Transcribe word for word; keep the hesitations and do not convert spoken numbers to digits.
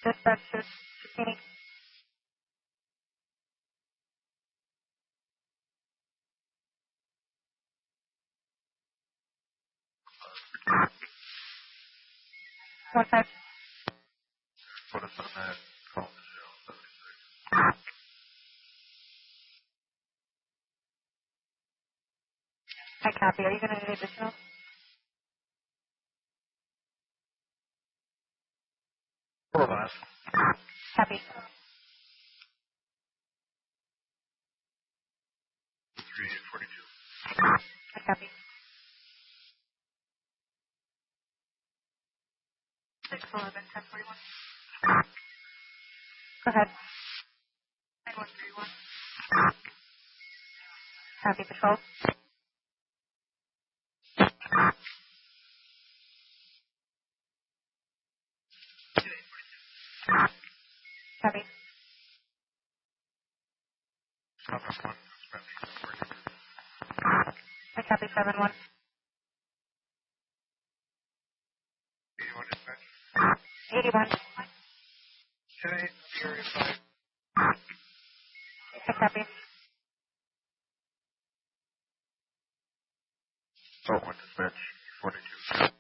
Dispatch to Chicini. One five. Put us on that phone show. I copy. Are you going to need additional? Hold on. Copy. three forty-two. I copy. six eleven, ten forty-one. Go ahead. nine one three one. Copy, patrol. Copy. Seven one. I copy seven one. eighty-one dispatch. eighty-one. ten eight, area five. I copy. Oh, one dispatch. forty-two.